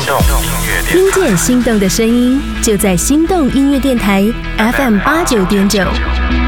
听见心动的声音，就在心动音乐电台 FM 89.9。